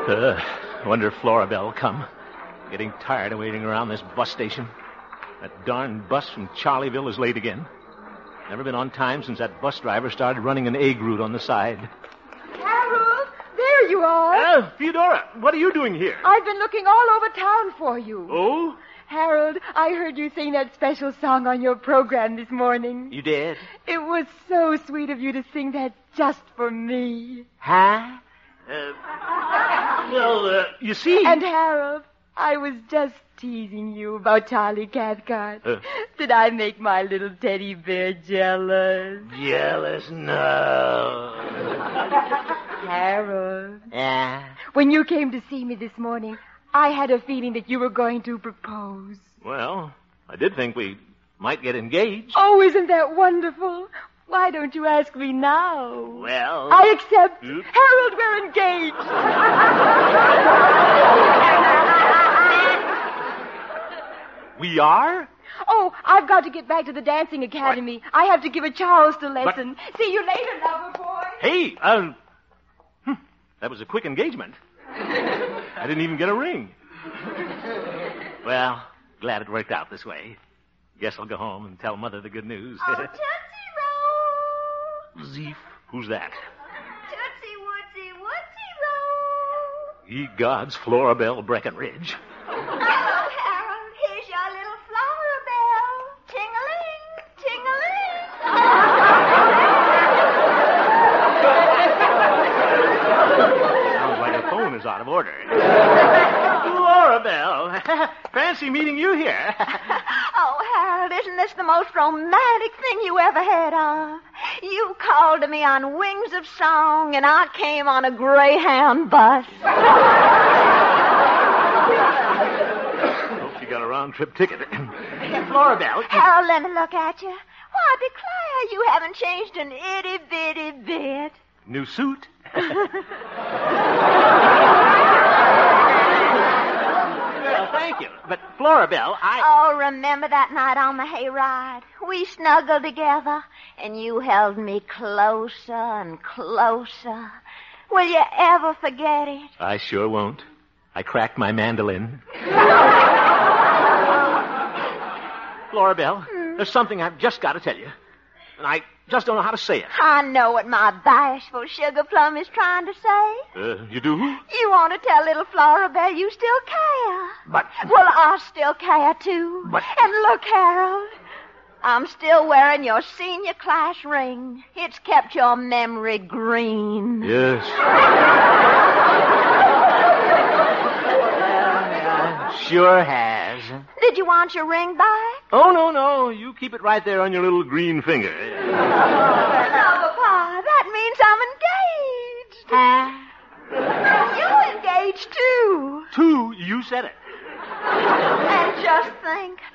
Wonder if Florabelle will come. Getting tired of waiting around this bus station. That darn bus from Charlieville is late again. Never been on time since that bus driver started running an egg route on the side. Harold, there you are. Theodora, what are you doing here? I've been looking all over town for you. Oh? Harold, I heard you sing that special song on your program this morning. You did? It was so sweet of you to sing that just for me. Huh? You see... And Harold, I was just teasing you about Charlie Cathcart. Did I make my little teddy bear jealous? Jealous? No. Harold. Yeah? When you came to see me this morning, I had a feeling that you were going to propose. Well, I did think we might get engaged. Oh, isn't that wonderful? Why don't you ask me now? Well... I accept. Harold, we're engaged. We are? Oh, I've got to get back to the dancing academy. What? I have to give a Charleston lesson. But... See you later, lover boy. Hey, that was a quick engagement. I didn't even get a ring. Well, glad it worked out this way. Guess I'll go home and tell Mother the good news. Oh, Tootsie Roll! Zeef, who's that? Tootsie Woodsy Woodsy Roll! Ye gods, Florabelle Breckenridge. Hello, Harold. Here's your little Florabelle. Ting-a-ling, ting-a-ling. Sounds like the phone is out of order. Florabelle, fancy meeting you here. Oh, Harold, isn't this the most romantic thing you ever heard of? You called to me on wings of song, and I came on a Greyhound bus. Hope you got a round-trip ticket. Florabelle. Harold, let me look at you. Why, I declare you haven't changed an itty-bitty bit. New suit? Well, thank you. But, Florabelle, Oh, remember that night on the hayride? We snuggled together, and you held me closer and closer. Will you ever forget it? I sure won't. I cracked my mandolin. Florabelle, there's something I've just got to tell you. And I just don't know how to say it. I know what my bashful sugar plum is trying to say. You do? You want to tell little Florabelle you still care. But... Well, I still care, too. But... And look, Harold, I'm still wearing your senior class ring. It's kept your memory green. Yes. Sure has. Did you want your ring back? Oh, no. You keep it right there on your little green finger. No, Papa, that means I'm engaged. You're engaged, too. Two, you said it. And just think,